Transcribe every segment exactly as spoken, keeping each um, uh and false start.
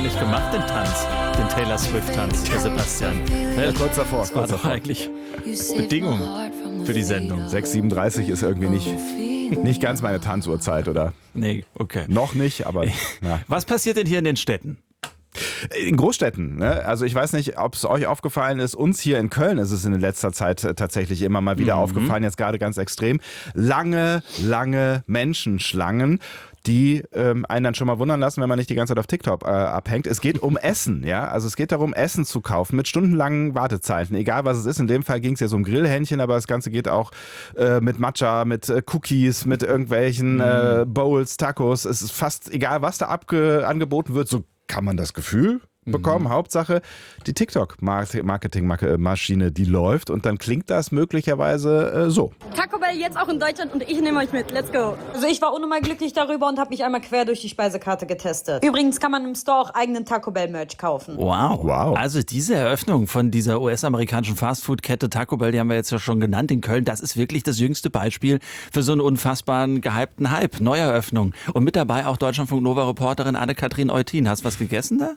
eigentlich gemacht, den Tanz? Den Taylor Swift-Tanz, der Sebastian? Ja, kurz davor. Das war kurz doch davor. eigentlich Bedingung für die Sendung. sechs Uhr siebenunddreißig ist irgendwie nicht, nicht ganz meine Tanzuhrzeit, oder? Nee, okay. Noch nicht, aber ja. Was passiert denn hier in den Städten? In Großstädten, ne? Also ich weiß nicht, ob es euch aufgefallen ist, uns hier in Köln ist es in letzter Zeit tatsächlich immer mal wieder mhm. aufgefallen, jetzt gerade ganz extrem. Lange, lange Menschenschlangen, die ähm, einen dann schon mal wundern lassen, wenn man nicht die ganze Zeit auf TikTok äh, abhängt. Es geht um Essen, ja, also es geht darum, Essen zu kaufen mit stundenlangen Wartezeiten, egal was es ist. In dem Fall ging es ja so um Grillhähnchen, aber das Ganze geht auch äh, mit Matcha, mit äh, Cookies, mit irgendwelchen mhm. äh, Bowls, Tacos. Es ist fast egal, was da abge- angeboten wird, so kann man das Gefühl bekommen. Mhm. Hauptsache die TikTok-Marketing-Maschine, die läuft und dann klingt das möglicherweise äh, so. Taco Bell jetzt auch in Deutschland und ich nehme euch mit. Let's go. Also ich war unnormal glücklich darüber und habe mich einmal quer durch die Speisekarte getestet. Übrigens kann man im Store auch eigenen Taco Bell Merch kaufen. Wow. wow. Also diese Eröffnung von dieser U S-amerikanischen Fastfood-Kette Taco Bell, die haben wir jetzt ja schon genannt in Köln, das ist wirklich das jüngste Beispiel für so einen unfassbaren gehypten Hype. Neueröffnung. Und mit dabei auch Deutschlandfunk-Nova-Reporterin Anne-Kathrin Eutin. Hast du was gegessen da?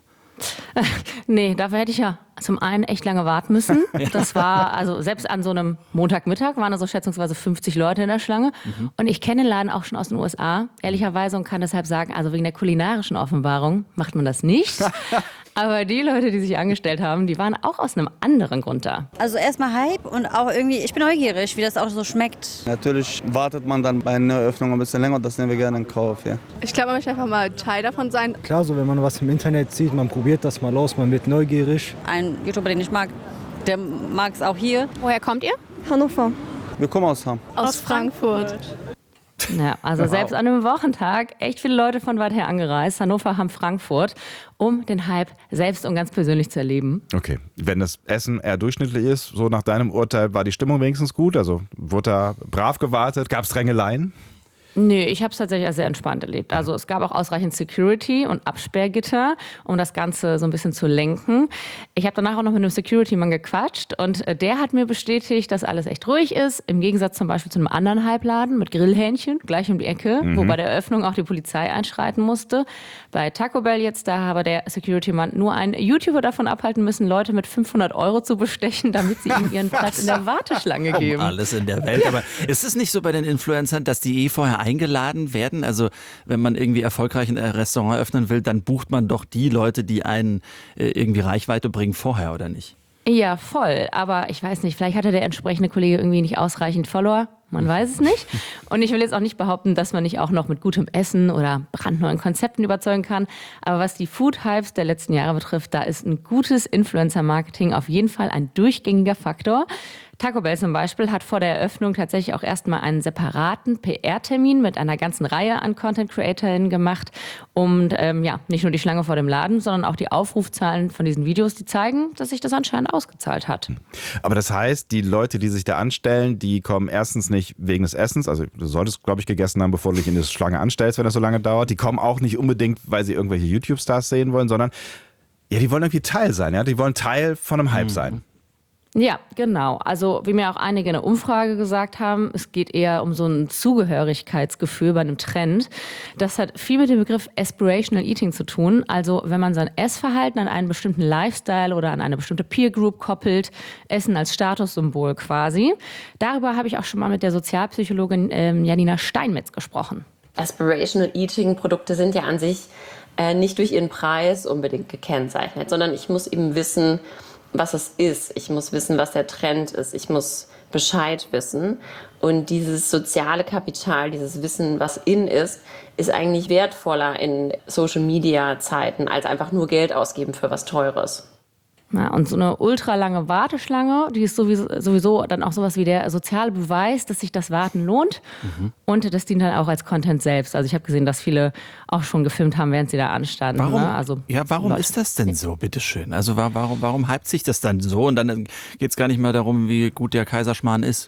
Nee, dafür hätte ich ja zum einen echt lange warten müssen. Das war, also selbst an so einem Montagmittag waren da so schätzungsweise fünfzig Leute in der Schlange. Mhm. Und ich kenne den Laden auch schon aus den U S A, ehrlicherweise, und kann deshalb sagen, also wegen der kulinarischen Offenbarung macht man das nicht. Aber die Leute, die sich angestellt haben, die waren auch aus einem anderen Grund da. Also erstmal Hype und auch irgendwie, ich bin neugierig, wie das auch so schmeckt. Natürlich wartet man dann bei einer Eröffnung ein bisschen länger und das nehmen wir gerne in Kauf. Ja. Ich glaube, man möchte einfach mal Teil davon sein. Klar, so wenn man was im Internet sieht, man probiert das mal aus, man wird neugierig. Ein YouTuber, den ich mag, der mag es auch hier. Woher kommt ihr? Hannover. Wir kommen aus Hamm. Aus, aus Frankfurt. Frankfurt. Ja, also wow. Selbst an einem Wochentag echt viele Leute von weit her angereist, Hannover, Hamm, Frankfurt, um den Hype selbst und ganz persönlich zu erleben. Okay, wenn das Essen eher durchschnittlich ist, so nach deinem Urteil, war die Stimmung wenigstens gut? Also wurde da brav gewartet? Gab es Drängeleien? Nee, ich habe es tatsächlich als sehr entspannt erlebt. Also es gab auch ausreichend Security und Absperrgitter, um das Ganze so ein bisschen zu lenken. Ich habe danach auch noch mit einem Security-Mann gequatscht und der hat mir bestätigt, dass alles echt ruhig ist. Im Gegensatz zum Beispiel zu einem anderen Halbladen mit Grillhähnchen, gleich um die Ecke, mhm. wo bei der Eröffnung auch die Polizei einschreiten musste. Bei Taco Bell jetzt, da habe der Security-Mann nur einen YouTuber davon abhalten müssen, Leute mit fünfhundert Euro zu bestechen, damit sie ihm ihren Platz in der Warteschlange geben. Um alles in der Welt. Aber ist es nicht so bei den Influencern, dass die eh vorher eingeladen werden? Also wenn man irgendwie erfolgreich ein Restaurant eröffnen will, dann bucht man doch die Leute, die einen äh, irgendwie Reichweite bringen, vorher, oder nicht? Ja, voll. Aber ich weiß nicht, vielleicht hatte der entsprechende Kollege irgendwie nicht ausreichend Follower. Man weiß es nicht. Und ich will jetzt auch nicht behaupten, dass man nicht auch noch mit gutem Essen oder brandneuen Konzepten überzeugen kann. Aber was die Food-Hypes der letzten Jahre betrifft, da ist ein gutes Influencer-Marketing auf jeden Fall ein durchgängiger Faktor. Taco Bell zum Beispiel hat vor der Eröffnung tatsächlich auch erstmal einen separaten P R-Termin mit einer ganzen Reihe an Content-CreatorInnen gemacht. Und ähm, ja, nicht nur die Schlange vor dem Laden, sondern auch die Aufrufzahlen von diesen Videos, die zeigen, dass sich das anscheinend ausgezahlt hat. Aber das heißt, die Leute, die sich da anstellen, die kommen erstens nicht wegen des Essens, also du solltest, glaube ich, gegessen haben, bevor du dich in die Schlange anstellst, wenn das so lange dauert. Die kommen auch nicht unbedingt, weil sie irgendwelche YouTube-Stars sehen wollen, sondern ja, die wollen irgendwie Teil sein, ja, die wollen Teil von einem Hype sein. Ja, genau. Also wie mir auch einige in der Umfrage gesagt haben, es geht eher um so ein Zugehörigkeitsgefühl bei einem Trend. Das hat viel mit dem Begriff Aspirational Eating zu tun. Also wenn man sein Essverhalten an einen bestimmten Lifestyle oder an eine bestimmte Peer Group koppelt, Essen als Statussymbol quasi. Darüber habe ich auch schon mal mit der Sozialpsychologin ähm, Janina Steinmetz gesprochen. Aspirational Eating Produkte sind ja an sich äh, nicht durch ihren Preis unbedingt gekennzeichnet, sondern ich muss eben wissen, was es ist. Ich muss wissen, was der Trend ist. Ich muss Bescheid wissen. Und dieses soziale Kapital, dieses Wissen, was in ist, ist eigentlich wertvoller in Social-Media-Zeiten, als einfach nur Geld ausgeben für was Teures. Ja, und so eine ultralange Warteschlange, die ist sowieso, sowieso dann auch sowas wie der soziale Beweis, dass sich das Warten lohnt. Mhm. Und das dient dann auch als Content selbst. Also ich habe gesehen, dass viele auch schon gefilmt haben, während sie da anstanden. Warum, ne? also, ja, warum Leute. ist das denn so, bitteschön? Also warum, warum hypt sich das dann so? Und dann geht es gar nicht mehr darum, wie gut der Kaiserschmarrn ist.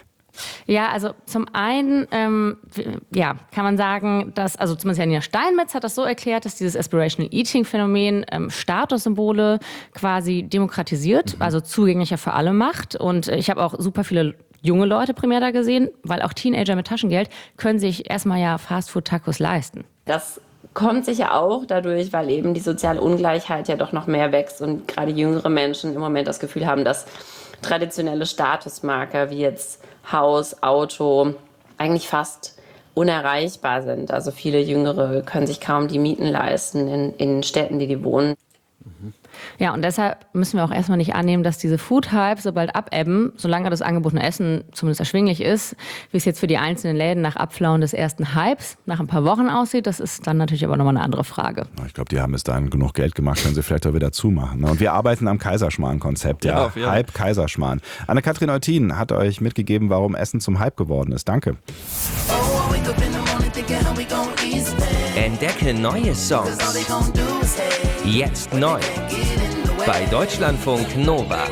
Ja, also zum einen ähm, ja, kann man sagen, dass, also zumindest Janina Steinmetz hat das so erklärt, dass dieses Aspirational Eating Phänomen ähm, Statussymbole quasi demokratisiert, mhm. also zugänglicher für alle macht. Und ich habe auch super viele junge Leute primär da gesehen, weil auch Teenager mit Taschengeld können sich erstmal ja Fastfood-Tacos leisten. Das kommt sicher auch dadurch, weil eben die soziale Ungleichheit ja doch noch mehr wächst und gerade jüngere Menschen im Moment das Gefühl haben, dass traditionelle Statusmarker wie jetzt Haus, Auto eigentlich fast unerreichbar sind. Also viele Jüngere können sich kaum die Mieten leisten in, in Städten, die die wohnen. Ja, und deshalb müssen wir auch erstmal nicht annehmen, dass diese Food-Hype so bald abebben, solange das angebotene Essen zumindest erschwinglich ist. Wie es jetzt für die einzelnen Läden nach Abflauen des ersten Hypes nach ein paar Wochen aussieht, das ist dann natürlich aber nochmal eine andere Frage. Ich glaube, die haben bis dahin genug Geld gemacht, können sie vielleicht auch wieder zumachen. Und wir arbeiten am Kaiserschmarrn-Konzept. Ja, ja. Hype Kaiserschmarrn. Anne-Kathrin Eutin hat euch mitgegeben, warum Essen zum Hype geworden ist. Danke. Entdecke neue Songs. Jetzt neu. Bei Deutschlandfunk Nova.